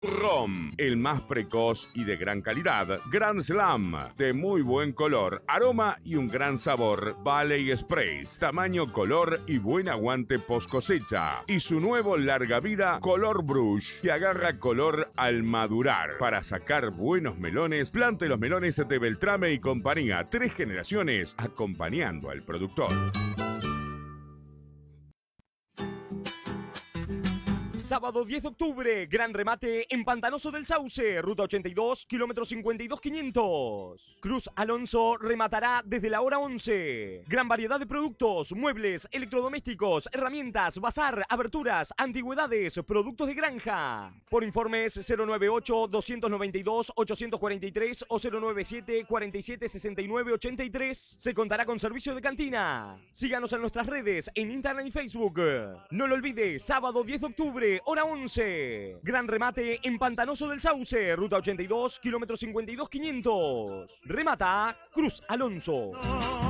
Rom, el más precoz y de gran calidad. Grand Slam, de muy buen color, aroma y un gran sabor. Valley Sprays, tamaño, color y buen aguante post cosecha. Y su nuevo larga vida, Color Brush, que agarra color al madurar. Para sacar buenos melones, plante los melones de Beltrame y compañía. 3 generaciones acompañando al productor. Sábado 10 de octubre, gran remate en Pantanoso del Sauce, ruta 82, kilómetro 52,500. Cruz Alonso rematará desde la hora 11. Gran variedad de productos, muebles, electrodomésticos, herramientas, bazar, aberturas, antigüedades, productos de granja. Por informes 098-292-843 o 097-4769-83. Se contará con servicio de cantina. Síganos en nuestras redes, en Instagram y Facebook. No lo olvides, sábado 10 de octubre, hora 11. Gran remate en Pantanoso del Sauce, ruta 82, kilómetro 52,500. Remata Cruz Alonso.